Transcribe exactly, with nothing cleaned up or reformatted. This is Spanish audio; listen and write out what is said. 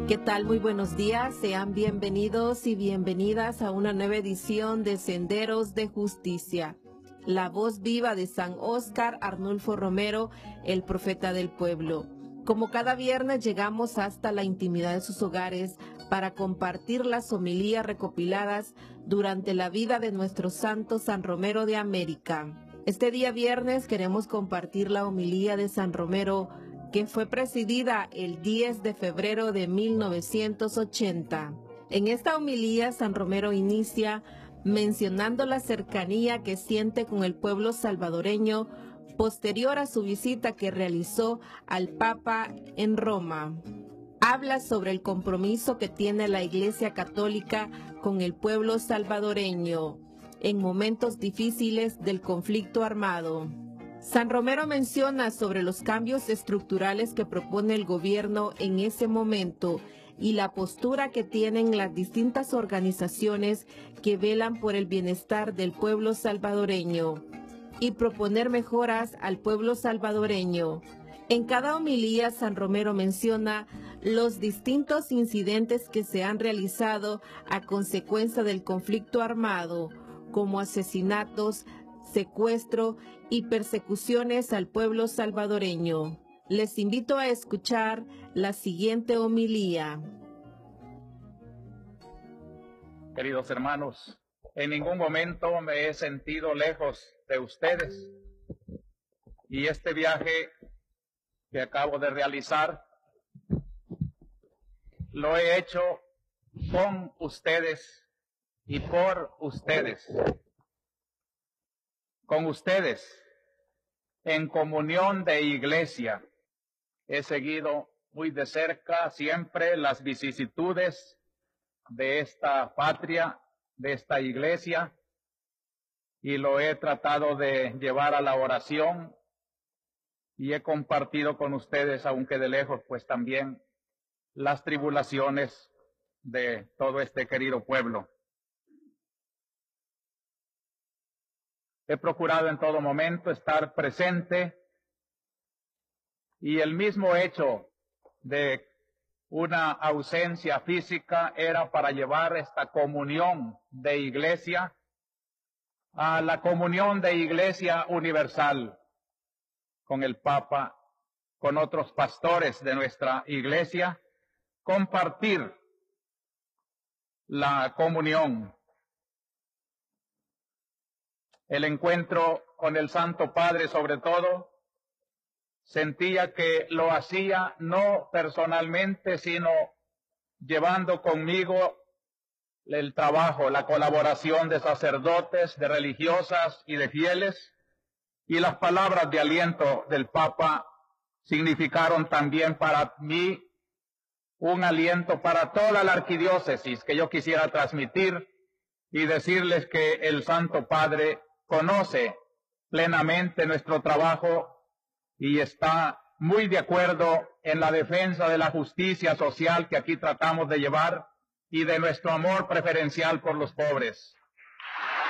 ¿Qué tal? Muy buenos días, sean bienvenidos y bienvenidas a una nueva edición de Senderos de Justicia. La voz viva de San Óscar Arnulfo Romero, el profeta del pueblo. Como cada viernes llegamos hasta la intimidad de sus hogares para compartir las homilías recopiladas durante la vida de nuestro santo San Romero de América. Este día viernes queremos compartir la homilía de San Romero, que fue presidida el diez de febrero de mil novecientos ochenta. En esta homilía, San Romero inicia mencionando la cercanía que siente con el pueblo salvadoreño posterior a su visita que realizó al Papa en Roma. Habla sobre el compromiso que tiene la Iglesia Católica con el pueblo salvadoreño en momentos difíciles del conflicto armado. San Romero menciona sobre los cambios estructurales que propone el gobierno en ese momento y la postura que tienen las distintas organizaciones que velan por el bienestar del pueblo salvadoreño y proponer mejoras al pueblo salvadoreño. En cada homilía, San Romero menciona los distintos incidentes que se han realizado a consecuencia del conflicto armado, como asesinatos, secuestro y persecuciones al pueblo salvadoreño. Les invito a escuchar la siguiente homilía. Queridos hermanos, en ningún momento me he sentido lejos de ustedes y este viaje que acabo de realizar lo he hecho con ustedes y por ustedes. Con ustedes, en comunión de iglesia, he seguido muy de cerca siempre las vicisitudes de esta patria, de esta iglesia, y lo he tratado de llevar a la oración y he compartido con ustedes, aunque de lejos, pues también las tribulaciones de todo este querido pueblo. He procurado en todo momento estar presente y el mismo hecho de una ausencia física era para llevar esta comunión de iglesia a la comunión de iglesia universal con el Papa, con otros pastores de nuestra iglesia, compartir la comunión. El encuentro con el Santo Padre, sobre todo, sentía que lo hacía no personalmente, sino llevando conmigo el trabajo, la colaboración de sacerdotes, de religiosas y de fieles, y las palabras de aliento del Papa significaron también para mí un aliento para toda la arquidiócesis que yo quisiera transmitir y decirles que el Santo Padre conoce plenamente nuestro trabajo y está muy de acuerdo en la defensa de la justicia social que aquí tratamos de llevar y de nuestro amor preferencial por los pobres.